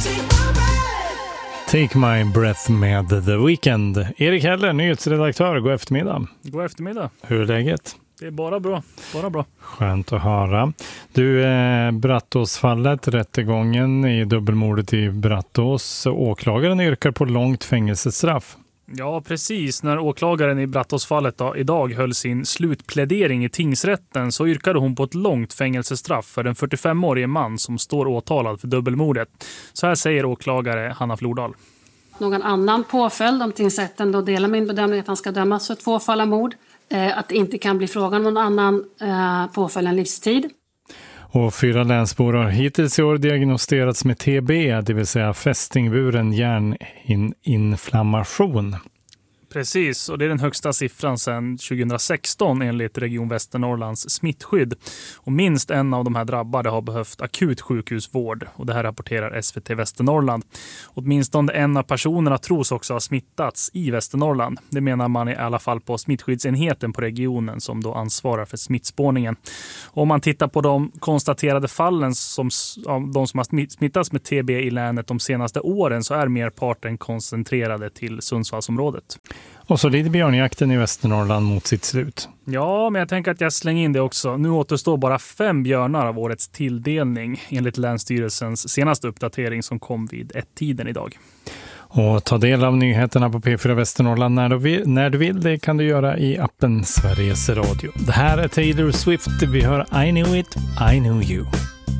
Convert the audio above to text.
Take My Breath med The Weeknd. Erik Heller, nyhetsredaktör. God eftermiddag. God eftermiddag. Hur är läget? Det är bara bra. Bara bra. Skönt att höra. Du, Brattåsfallet, rättegången i dubbelmordet i Brattås. Åklagaren yrkar på långt fängelsestraff. Ja, precis. När åklagaren i Brattåsfallet idag höll sin slutplädering i tingsrätten så yrkade hon på ett långt fängelsestraff för den 45-årige man som står åtalad för dubbelmordet. Så här säger åklagare Hanna Flordal. Någon annan påföljd om tingsrätten då delar min bedömning att han ska dömas för 2 fall av mord. Att det inte kan bli frågan om någon annan påföljd än livstid. Och 4 länsbor har hittills i år diagnostiserats med TB, det vill säga fästingburen hjärninflammation. Precis, och det är den högsta siffran sedan 2016 enligt Region Västernorrlands smittskydd. Och minst en av de här drabbade har behövt akut sjukhusvård, och det här rapporterar SVT Västernorrland. Åtminstone en av personerna tros också ha smittats i Västernorrland. Det menar man i alla fall på smittskyddsenheten på regionen som då ansvarar för smittspårningen. Och om man tittar på de konstaterade fallen av de som har smittats med TB i länet de senaste åren så är merparten koncentrerade till Sundsvallsområdet. Och så lider björnjakten i Västernorrland mot sitt slut. Ja, men jag tänker att jag slänger in det också. Nu återstår bara 5 björnar av årets tilldelning enligt Länsstyrelsens senaste uppdatering som kom vid 1-tiden idag. Och ta del av nyheterna på P4 Västernorrland när du vill. Det kan du göra i appen Sveriges Radio. Det här är Taylor Swift. Vi hör I Knew It, I Knew You.